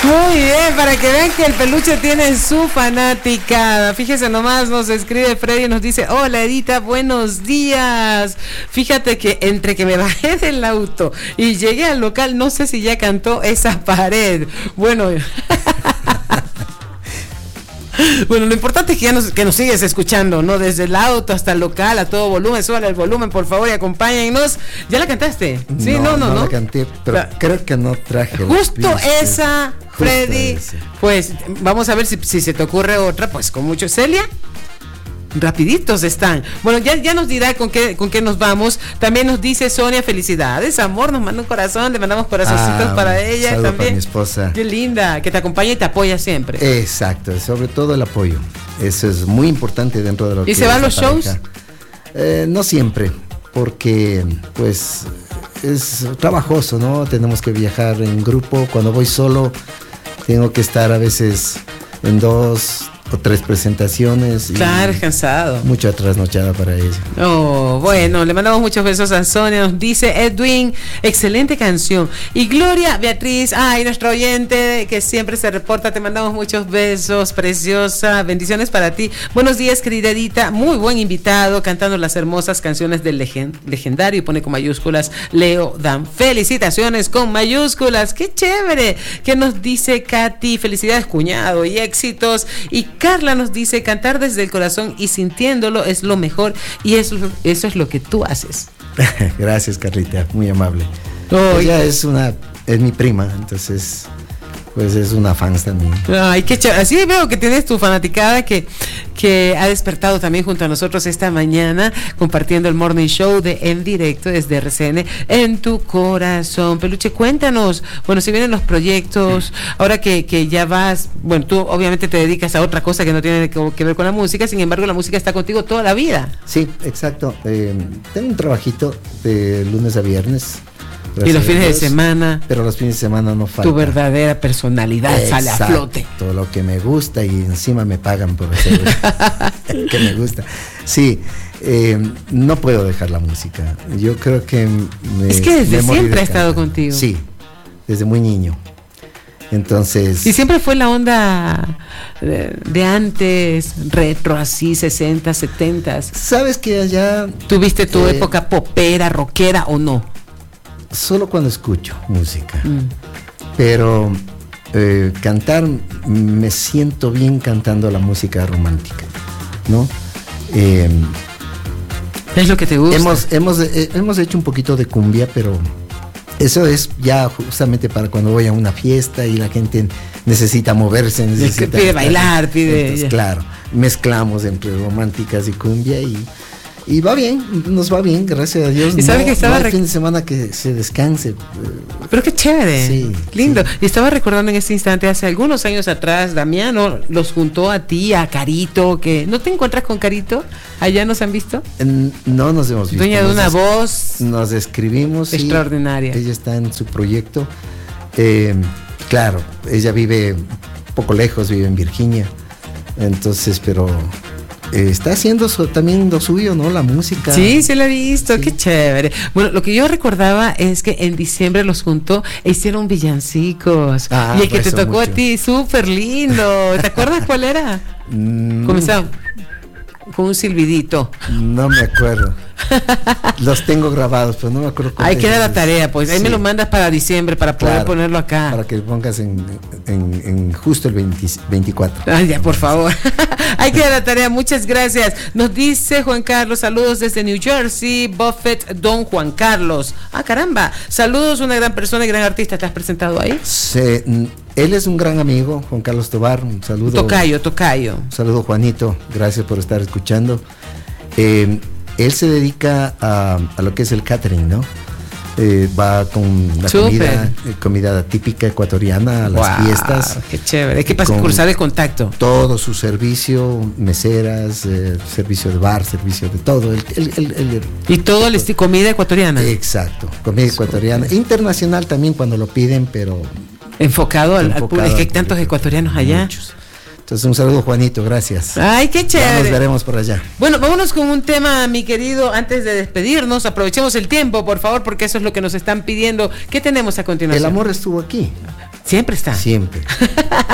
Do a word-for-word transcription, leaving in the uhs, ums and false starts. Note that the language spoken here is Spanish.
Muy bien, para que vean que el peluche tiene su fanaticada. Fíjese nomás, nos escribe Freddy y nos dice: hola Edita, buenos días. Fíjate que entre que me bajé del auto y llegué al local, no sé si ya cantó Esa Pared. Bueno... Bueno, lo importante es que, ya nos, que nos sigues escuchando, ¿no? Desde el auto hasta el local, a todo volumen. Súbale el volumen, por favor, y acompáñennos. ¿Ya la cantaste? Sí, no, no, no. No, no la canté, pero la, creo que no traje. Justo esa, justo Freddy. Esa. Pues vamos a ver si, si se te ocurre otra, pues con mucho. Celia. Rapiditos están. Bueno, ya, ya nos dirá con qué, con qué nos vamos. También nos dice Sonia: felicidades, amor, nos manda un corazón, le mandamos corazoncitos ah, para ella también. Para mi esposa. Qué linda, que te acompaña y te apoya siempre. Exacto, sobre todo el apoyo. Eso es muy importante dentro de lo que ¿Y se van los shows? Eh, no siempre, porque pues es trabajoso, ¿no? Tenemos que viajar en grupo. Cuando voy solo, tengo que estar a veces en dos o tres presentaciones. Claro, es cansado. Mucha trasnochada para ella. Oh, bueno, sí. Le mandamos muchos besos a Sonia. Nos dice Edwin: excelente canción. Y Gloria Beatriz, ay, nuestro oyente que siempre se reporta, te mandamos muchos besos, preciosa. Bendiciones para ti. Buenos días, querida Edita. Muy buen invitado, cantando las hermosas canciones del legend- legendario. Y pone con mayúsculas Leo Dan. Felicitaciones con mayúsculas. Qué chévere. ¿Qué nos dice Katy? Felicidades, cuñado, y éxitos. Y Carla nos dice: cantar desde el corazón y sintiéndolo es lo mejor, y eso, eso es lo que tú haces. Gracias, Carlita, muy amable. Oh, ella es una, es mi prima, entonces pues es una fan también. Ay, qué chévere. Así veo que tienes tu fanaticada que, que ha despertado también junto a nosotros esta mañana, compartiendo el Morning Show de En Directo desde R C N en tu corazón. Peluche, cuéntanos, bueno, si vienen los proyectos, ahora que, que ya vas, bueno, tú obviamente te dedicas a otra cosa que no tiene que, que ver con la música, sin embargo la música está contigo toda la vida. Sí, exacto. Eh, tengo un trabajito de lunes a viernes. Y los fines de semana. Pero los fines de semana no falta. Tu verdadera personalidad Exacto, sale a flote. Todo lo que me gusta y encima me pagan por hacer que me gusta. Sí, eh, no puedo dejar la música. Yo creo que me, es que desde siempre ha estado contigo. Sí, desde muy niño. Entonces. Y siempre fue la onda de, de antes, retro, así, sesenta, setenta. ¿Sabes que allá tuviste tu eh, época popera, rockera o no? Solo cuando escucho música, mm. pero eh, cantar, me siento bien cantando la música romántica, ¿no? Eh, es lo que te gusta. Hemos, hemos, eh, hemos hecho un poquito de cumbia, pero eso es ya justamente para cuando voy a una fiesta y la gente necesita moverse, necesita pide bailar, pide. Entonces, claro, mezclamos entre románticas y cumbia y Y va bien, nos va bien, gracias a Dios. Y sabe no, que estaba no hay rec- fin de semana que se descanse. Pero qué chévere, sí, lindo. Sí. Y estaba recordando en este instante, hace algunos años atrás, Damiano los juntó a ti, a Carito, que ¿no te encuentras con Carito? ¿Allá nos han visto? No nos hemos visto. Dueña de una nos voz. Nos escribimos. Extraordinaria. Ella está en su proyecto. Eh, claro, ella vive un poco lejos, vive en Virginia. Entonces, pero... Eh, está haciendo su, también lo suyo, ¿no? La música. Sí, sí la he visto, sí. Qué chévere. Bueno, lo que yo recordaba es que en diciembre los juntó e hicieron villancicos. Ah, y el que te tocó mucho. A ti, súper lindo. ¿Te acuerdas cuál era? Mm. Comenzaron con un silbidito. No me acuerdo. Los tengo grabados, pero no me acuerdo. Ahí queda la tarea, pues. Ahí sí. Me lo mandas para diciembre para poder claro, ponerlo acá. Para que lo pongas en, en, en justo el veinte, veinticuatro. Ay, ya, por favor. Ahí queda la tarea. Muchas gracias. Nos dice Juan Carlos, saludos desde New Jersey, Buffett, Don Juan Carlos. Ah, caramba. Saludos, una gran persona y gran artista. ¿Te has presentado ahí? Sí. Él es un gran amigo, Juan Carlos Tobar. Un saludo. Tocayo, tocayo. Un saludo, Juanito. Gracias por estar escuchando. Eh, Él se dedica a, a lo que es el catering, ¿no? Eh, va con la comida, eh, comida típica ecuatoriana a las wow, fiestas. Qué chévere. Hay que pasar, cruzar el contacto. Todo su servicio, meseras, eh, servicio de bar, servicio de todo. El, el, el, el, y todo el estilo, comida ecuatoriana. Exacto, comida ecuatoriana. Internacional también cuando lo piden, pero... Enfocado al, al público. Es que hay tantos ecuatorianos allá. Muchos. Entonces, un saludo, Juanito, gracias. Ay, qué chévere. Ya nos veremos por allá. Bueno, vámonos con un tema, mi querido, antes de despedirnos. Aprovechemos el tiempo, por favor, porque eso es lo que nos están pidiendo. ¿Qué tenemos a continuación? El amor estuvo aquí. Siempre está. Siempre.